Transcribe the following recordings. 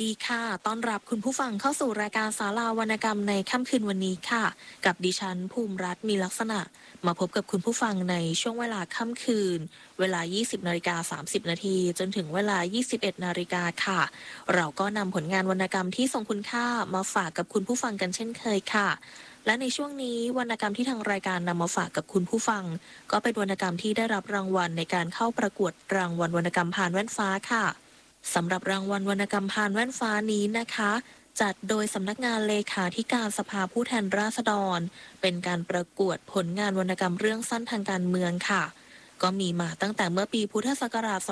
ดีค่ะต้อนรับคุณผู้ฟังเข้าสู่รายการศาลาวรรณกรรมในค่ำคืนวันนี้ค่ะกับดิฉันภูมิรัตน์มีลักษณะมาพบกับคุณผู้ฟังในช่วงเวลาค่ำคืนเวลา 20:30 นาทีจนถึงเวลา 21 นาฬิกาค่ะเราก็นำผลงานวรรณกรรมที่ทรงคุณค่ามาฝากกับคุณผู้ฟังกันเช่นเคยค่ะและในช่วงนี้วรรณกรรมที่ทางรายการนำมาฝากกับคุณผู้ฟังก็เป็นวรรณกรรมที่ได้รับรางวัลในการเข้าประกวดรางวัลวรรณกรรมผ่านแว่นฟ้าค่ะสำหรับรางวัลวรรณกรรมผ่านแว่นฟ้านี้นะคะจัดโดยสำนักงานเลขาธิการสภาผู้แทนราษฎรเป็นการประกวดผลงานวรรณกรรมเรื่องสั้นทางการเมืองค่ะก็มีมาตั้งแต่เมื่อปีพุทธศักราช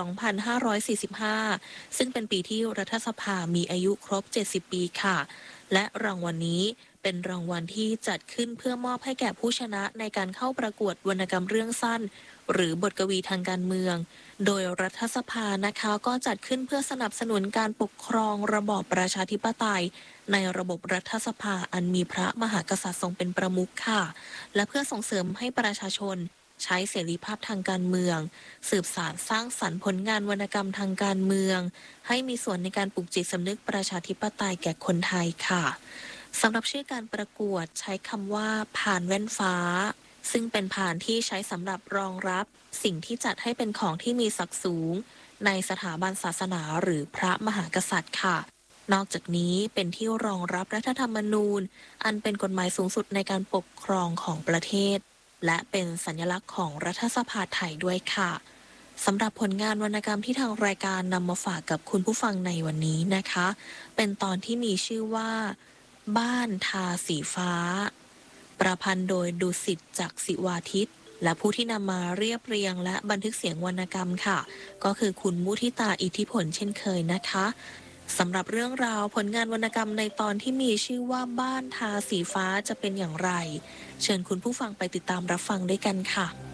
2545 ซึ่งเป็นปีที่รัฐสภามีอายุครบ 70 ปีค่ะและรางวัลนี้เป็นรางวัลที่จัดขึ้นเพื่อมอบให้แก่ผู้ชนะในการเข้าประกวดวรรณกรรมเรื่องสั้นหรือบทกวีทางการเมืองโดยรัฐสภานะคะก็จัดขึ้นเพื่อสนับสนุนการปกครองระบอบประชาธิปไตยในระบบรัฐสภาอันมีพระมหากษัตริย์ทรงเป็นประมุขค่ะและเพื่อส่งเสริมให้ประชาชนใช้เสรีภาพทางการเมืองสืบสานสร้างสรรค์ผลงานวรรณกรรมทางการเมืองให้มีส่วนในการปลุกจิตสำนึกประชาธิปไตยแก่คนไทยค่ะสำหรับชื่อการประกวดใช้คำว่าผ่านแว่นฟ้าซึ่งเป็นผ่านที่ใช้สำหรับรองรับสิ่งที่จัดให้เป็นของที่มีศักดิ์สูงในสถาบันศาสนาหรือพระมหากษัตริย์ค่ะนอกจากนี้เป็นที่รองรับรัฐธรรมนูญอันเป็นกฎหมายสูงสุดในการปกครองของประเทศและเป็นสัญลักษณ์ของรัฐสภาไทยด้วยค่ะสำหรับผลงานวรรณกรรมที่ทางรายการนำมาฝากกับคุณผู้ฟังในวันนี้นะคะเป็นตอนที่มีชื่อว่าบ้านทาสีฟ้าประพันธ์โดยดุสิตจักษิวาทิตและผู้ที่นำมาเรียบเรียงและบันทึกเสียงวรรณกรรมค่ะก็คือคุณมุทิตาอิทธิผลเช่นเคยนะคะสำหรับเรื่องราวผลงานวรรณกรรมในตอนที่มีชื่อว่าบ้านทาสีฟ้าจะเป็นอย่างไรเชิญคุณผู้ฟังไปติดตามรับฟังด้วยกันค่ะ